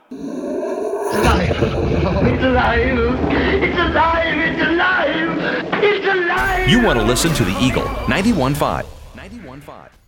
Alive! Oh, it's alive! It's alive! It's alive! It's alive! You want to listen to the Eagle 91.5. 91.5.